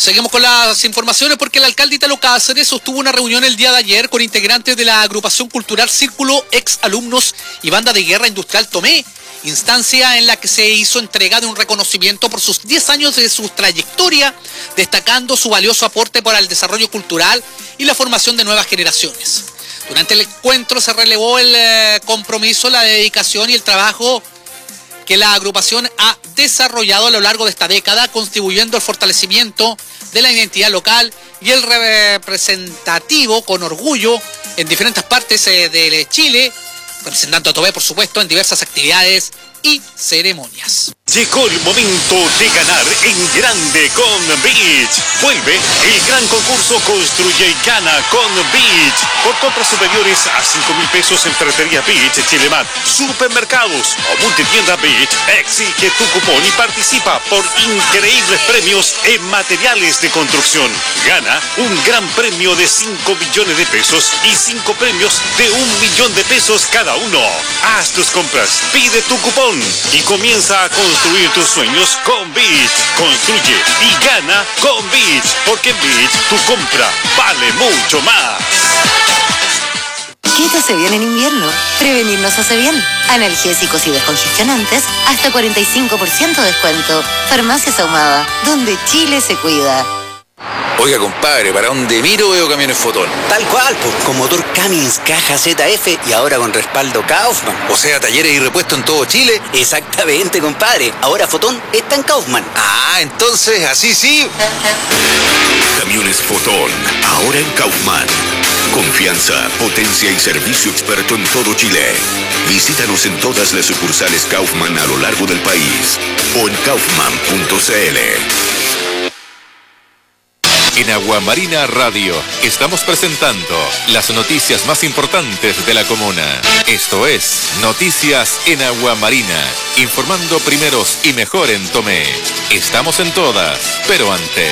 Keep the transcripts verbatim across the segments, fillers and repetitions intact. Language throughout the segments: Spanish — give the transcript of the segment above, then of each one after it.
Seguimos con las informaciones porque el alcalde Italo Cáceres sostuvo una reunión el día de ayer con integrantes de la agrupación cultural Círculo Ex Alumnos y Banda de Guerra Industrial Tomé, instancia en la que se hizo entrega de un reconocimiento por sus diez años de su trayectoria, destacando su valioso aporte para el desarrollo cultural y la formación de nuevas generaciones. Durante el encuentro se relevó el eh, compromiso, la dedicación y el trabajo que la agrupación ha desarrollado a lo largo de esta década, contribuyendo al fortalecimiento de la identidad local y el representativo con orgullo en diferentes partes de Chile, representando a Tomé, por supuesto, en diversas actividades y ceremonias. Llegó el momento de ganar en grande con Beach. Vuelve el gran concurso Construye y Gana con Beach. Por compras superiores a cinco mil pesos en Ferretería Beach, Chilemat, supermercados o multitienda Beach, exige tu cupón y participa por increíbles premios en materiales de construcción. Gana un gran premio de cinco millones de pesos y cinco premios de un millón de pesos cada uno. Haz tus compras, pide tu cupón y comienza a construir tus sueños con Beach. Construye y gana con Beach, porque en Beach tu compra vale mucho más. ¿Qué te hace bien en invierno? Prevenir nos hace bien. Analgésicos y descongestionantes, hasta cuarenta y cinco por ciento de descuento. Farmacias Ahumada, donde Chile se cuida. Oiga, compadre, para donde miro veo camiones Fotón. Tal cual, pues, con motor Cummins, caja Z F y ahora con respaldo Kaufman. O sea, talleres y repuestos en todo Chile. Exactamente, compadre. Ahora Fotón está en Kaufman. Ah, entonces, así sí. Camiones Fotón, ahora en Kaufman. Confianza, potencia y servicio experto en todo Chile. Visítanos en todas las sucursales Kaufman a lo largo del país o en kaufman punto cl. En Aguamarina Radio estamos presentando las noticias más importantes de la comuna. Esto es Noticias en Aguamarina, informando primeros y mejor en Tomé. Estamos en todas, pero antes.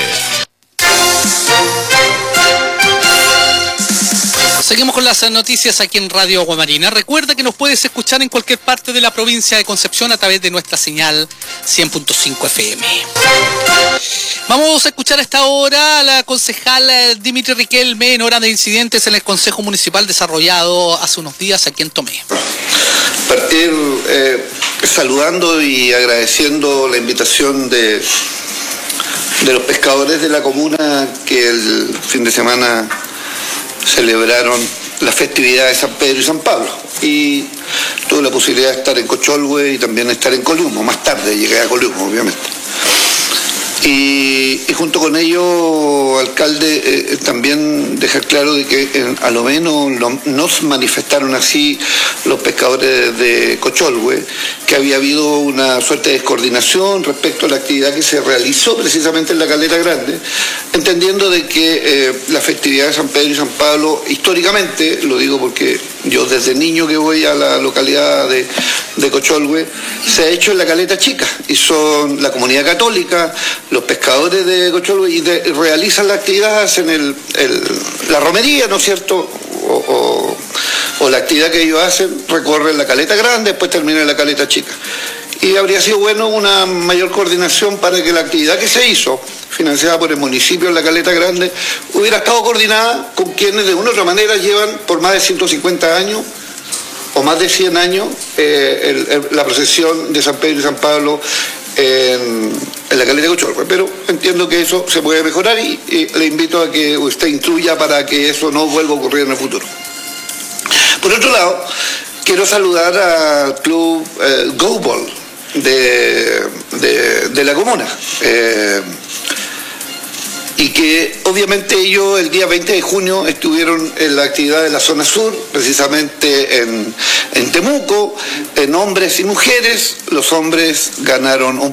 Seguimos con las noticias aquí en Radio Aguamarina. Recuerda que nos puedes escuchar en cualquier parte de la provincia de Concepción a través de nuestra señal cien punto cinco F M. Vamos a escuchar a esta hora a la concejal Dimitri Riquelme en hora de incidentes en el Consejo Municipal desarrollado hace unos días aquí en Tomé. Partir eh, saludando y agradeciendo la invitación de, de los pescadores de la comuna que el fin de semana celebraron la festividad de San Pedro y San Pablo, y tuve la posibilidad de estar en Cocholhue y también estar en Columbo. Más tarde llegué a Columbo, obviamente, y, y junto con ello, alcalde, eh, también dejar claro de que eh, a lo menos lo, nos manifestaron así los pescadores de Cocholhue, que había habido una suerte de descoordinación respecto a la actividad que se realizó precisamente en la Caleta Grande, entendiendo de que eh, la festividad de San Pedro y San Pablo, históricamente, lo digo porque yo desde niño que voy a la localidad de, de Cocholhue, se ha hecho en la Caleta Chica, y son la comunidad católica, los pescadores de Cocholhue, y de, realizan la actividad, hacen el, el, la romería, ¿no es cierto?, o, o, o la actividad que ellos hacen, recorren la Caleta Grande, después termina en la Caleta Chica. Y habría sido bueno una mayor coordinación para que la actividad que se hizo, financiada por el municipio en la Caleta Grande, hubiera estado coordinada con quienes de una u otra manera llevan por más de ciento cincuenta años o más de cien años eh, el, el, la procesión de San Pedro y San Pablo en, en la Caleta de Cocholhue. Pero entiendo que eso se puede mejorar y, y le invito a que usted instruya para que eso no vuelva a ocurrir en el futuro. Por otro lado, quiero saludar al club eh, Go Ball de, de, de la comuna, eh, y que obviamente ellos el día veinte de junio estuvieron en la actividad de la zona sur, precisamente en, en Temuco, en hombres y mujeres. Los hombres ganaron un